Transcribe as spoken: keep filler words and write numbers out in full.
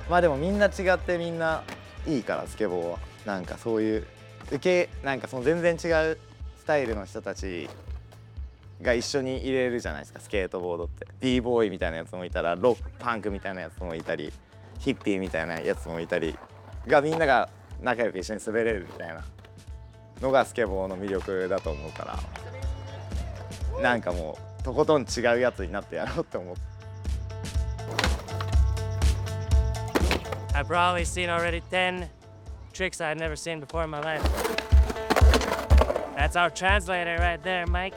まあでもみんな違ってみんないいからスケボーはなんかそういう受けなんかその全然違うスタイルの人たちが一緒に入れるじゃないですかスケートボードって b ボーイみたいなやつもいたらロックパンクみたいなやつもいたりヒッピーみたいなやつもいたりがみんなが仲良く一緒に滑れるみたいなのがスケボーの魅力だと思うからなんかもうとことん違うやつになってやろうって思う。 I've probably seen already ten tricks I'd never seen before in my life. That's our translator right there, Mike.